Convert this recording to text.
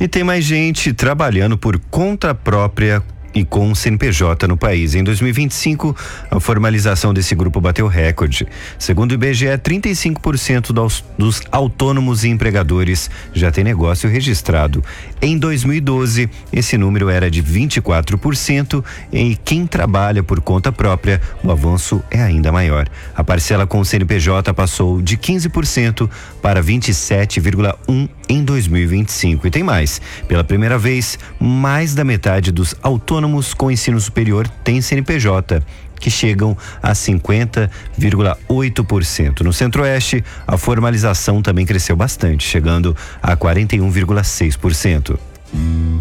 E tem mais gente trabalhando por conta própria e com CNPJ no país. Em 2025, a formalização desse grupo bateu recorde. Segundo o IBGE, 35% dos autônomos e empregadores já tem negócio registrado. Em 2012, esse número era de 24%. E quem trabalha por conta própria, o avanço é ainda maior. A parcela com o CNPJ passou de 15% para 27,1% em 2025. E tem mais. Pela primeira vez, mais da metade dos autônomos com ensino superior tem CNPJ, que chegam a 50,8%. No Centro-Oeste, a formalização também cresceu bastante, chegando a 41,6%.